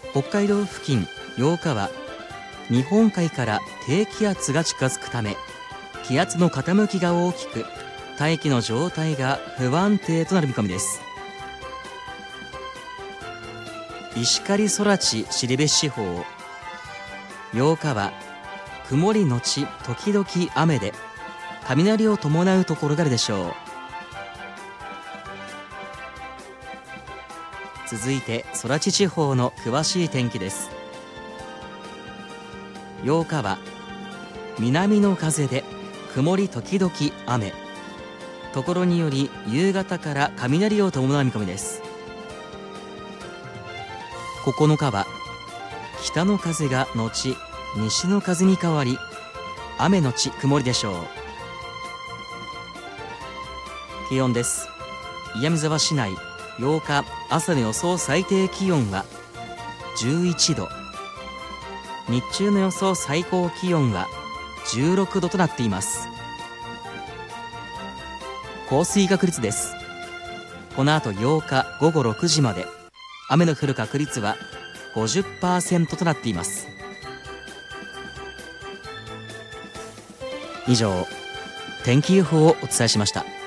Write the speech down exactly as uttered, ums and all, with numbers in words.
北海道付近ようかは日本海から低気圧が近づくため、気圧の傾きが大きく、大気の状態が不安定となる見込みです。石狩空知後部地方ようかは曇りのち時々雨で、雷を伴うところがあるでしょう。続いて空知地方の詳しい天気です。ようかは南の風で曇り時々雨、ところにより夕方から雷を伴う見込みです。ここのかは北の風が後西の風に変わり、雨のち曇りでしょう。気温です。岩見沢市内ようか朝の予想最低気温はじゅういちど、日中の予想最高気温はじゅうろくどとなっています。降水確率です。この後ようかごごろくじまで雨の降る確率は ごじゅっパーセント となっています。以上、天気予報をお伝えしました。